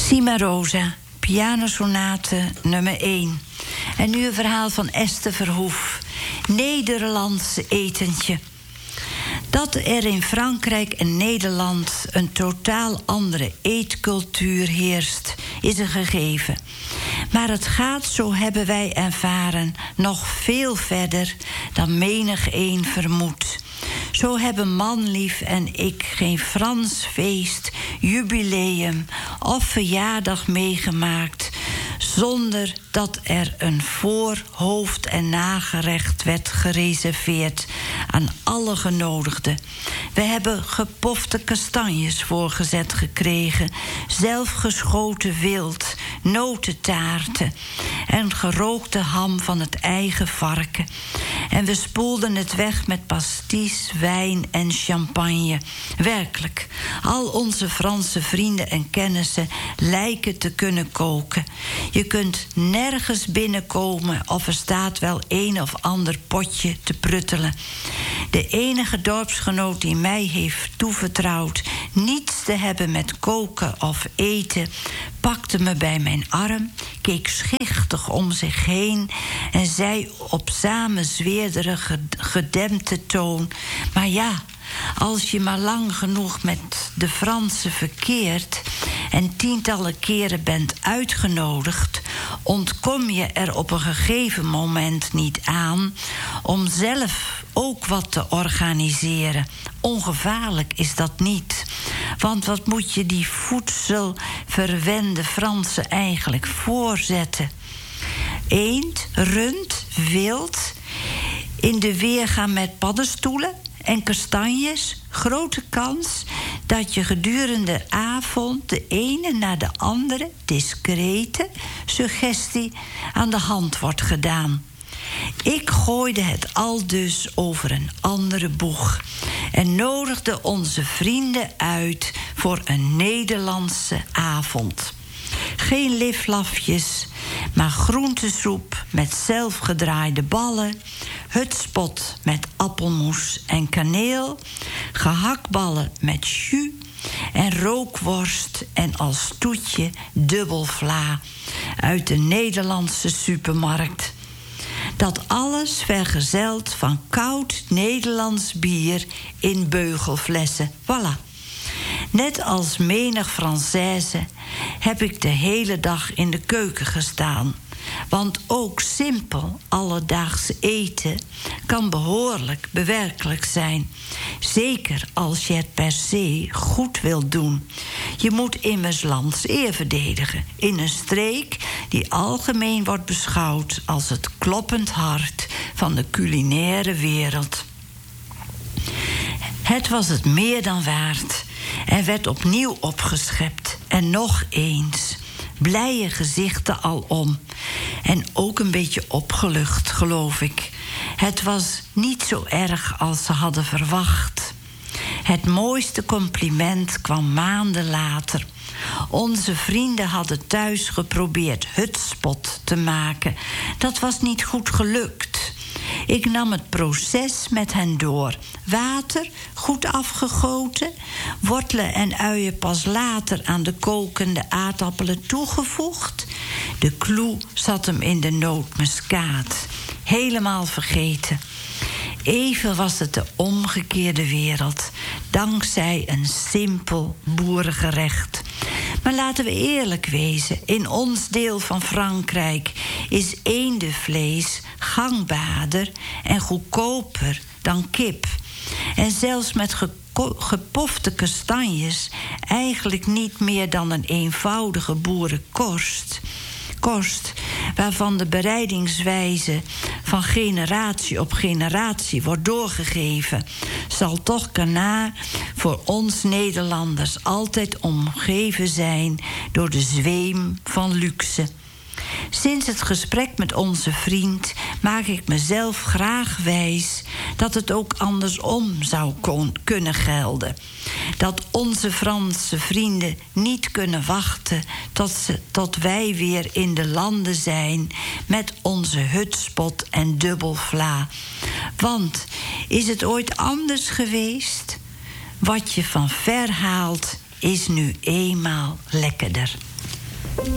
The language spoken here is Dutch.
Cimarosa, pianosonate nummer 1. En nu een verhaal van Esther Verhoef. Nederlands etentje. Dat er in Frankrijk en Nederland een totaal andere eetcultuur heerst, is een gegeven. Maar het gaat, zo hebben wij ervaren, nog veel verder dan menigeen vermoedt. Zo hebben Manlief en ik geen Frans feest, jubileum of verjaardag meegemaakt zonder dat er een voor-, hoofd- en nagerecht werd gereserveerd aan alle genodigden. We hebben gepofte kastanjes voorgezet gekregen, zelfgeschoten wild, notentaarten en gerookte ham van het eigen varken. En we spoelden het weg met pasties, wijn en champagne. Werkelijk, al onze Franse vrienden en kennissen lijken te kunnen koken. Je kunt nergens binnenkomen of er staat wel een of ander potje te pruttelen. De enige dorpsgenoot die mij heeft toevertrouwd niets te hebben met koken of eten, pakte me bij mijn arm, keek schichtig om zich heen en zei op samenzweerderige, gedempte toon: maar ja, als je maar lang genoeg met de Fransen verkeert en tientallen keren bent uitgenodigd, ontkom je er op een gegeven moment niet aan om zelf ook wat te organiseren. Ongevaarlijk is dat niet. Want wat moet je die voedselverwende Fransen eigenlijk voorzetten? Eend, rund, wild, in de weer gaan met paddenstoelen en kastanjes. Grote kans dat je gedurende de avond de ene na de andere discrete suggestie aan de hand wordt gedaan. Ik gooide het al dus over een andere boeg en nodigde onze vrienden uit voor een Nederlandse avond. Geen liflafjes, maar groentesoep met zelfgedraaide ballen, hutspot met appelmoes en kaneel, gehaktballen met jus en rookworst en als toetje dubbelvla uit de Nederlandse supermarkt. Dat alles vergezeld van koud Nederlands bier in beugelflessen. Voilà. Net als menig Française heb ik de hele dag in de keuken gestaan. Want ook simpel alledaags eten kan behoorlijk bewerkelijk zijn. Zeker als je het per se goed wilt doen. Je moet immers lands eer verdedigen in een streek die algemeen wordt beschouwd als het kloppend hart van de culinaire wereld. Het was het meer dan waard en werd opnieuw opgeschept. En nog eens. Blije gezichten alom. En ook een beetje opgelucht, geloof ik. Het was niet zo erg als ze hadden verwacht. Het mooiste compliment kwam maanden later. Onze vrienden hadden thuis geprobeerd hutspot te maken. Dat was niet goed gelukt. Ik nam het proces met hen door. Water, goed afgegoten. Wortelen en uien pas later aan de kokende aardappelen toegevoegd. De kloe zat hem in de nootmuskaat. Helemaal vergeten. Even was het de omgekeerde wereld, dankzij een simpel boerengerecht. Maar laten we eerlijk wezen, in ons deel van Frankrijk is eendenvlees gangbaarder en goedkoper dan kip. En zelfs met gepofte kastanjes eigenlijk niet meer dan een eenvoudige boerenkost, waarvan de bereidingswijze van generatie op generatie wordt doorgegeven, zal toch Canard voor ons Nederlanders altijd omgeven zijn door de zweem van luxe. Sinds het gesprek met onze vriend maak ik mezelf graag wijs dat het ook andersom zou kunnen gelden. Dat onze Franse vrienden niet kunnen wachten tot wij weer in de landen zijn met onze hutspot en dubbelvla. Want is het ooit anders geweest? Wat je van ver haalt is nu eenmaal lekkerder.